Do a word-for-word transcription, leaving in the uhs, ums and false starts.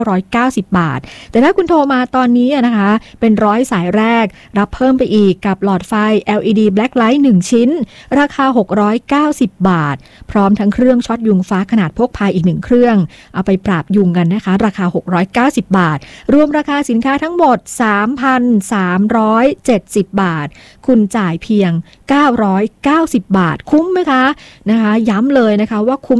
ร้อยเก้าสิบบาทแต่ถ้าคุณโทรมาตอนนี้นะคะเป็นร้อยสายแรกรับเพิ่มไปอีกกับหลอดไฟ แอล อี ดี Blacklight หนึ่งชิ้นราคาหกร้อยเก้าสิบบาทพร้อมทั้งเครื่องช็อตยุงฟ้าขนาดพกพาอีกหนึ่งเครื่องเอาไปปราบยุงกันนะคะราคาหกร้อยเก้าสิบบาทรวมราคาสินค้าทั้งหมด สามพันสามร้อยเจ็ดสิบบาทคุณจ่ายเพียงเก้าร้อยเก้าสิบบาทคุ้มไหมคะนะคะย้ำเลยนะคะว่าคุ้ม